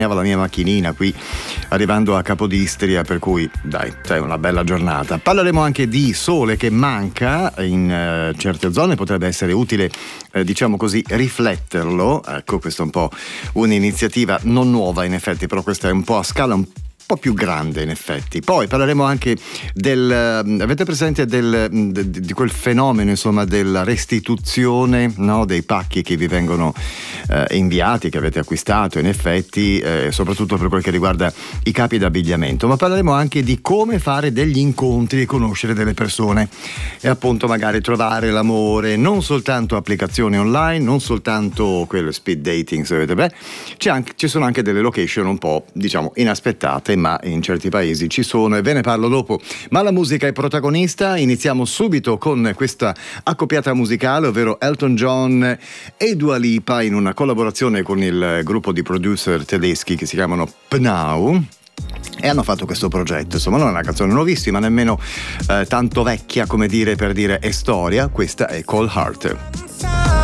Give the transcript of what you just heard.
la mia macchinina qui arrivando a Capodistria, per cui dai, c'è una bella giornata. Parleremo anche di sole che manca in certe zone, potrebbe essere utile diciamo così rifletterlo. Ecco, questa è un po' un'iniziativa non nuova in effetti, però questa è un po' a scala un po' più grande in effetti. Poi parleremo anche avete presente di quel fenomeno, insomma, della restituzione, no, dei pacchi che vi vengono inviati, che avete acquistato in effetti, soprattutto per quel che riguarda i capi d'abbigliamento. Ma parleremo anche di come fare degli incontri e conoscere delle persone e appunto magari trovare l'amore, non soltanto applicazioni online, non soltanto quello speed dating, se avete ci sono anche delle location un po', diciamo, inaspettate, ma in certi paesi ci sono e ve ne parlo dopo. Ma la musica è protagonista. Iniziamo subito con questa accoppiata musicale, ovvero Elton John e Dua Lipa in una collaborazione con il gruppo di producer tedeschi che si chiamano Pnau, e hanno fatto questo progetto. Insomma, non è una canzone nuovissima, nemmeno tanto vecchia come dire, per dire è storia. Questa è Cold Heart.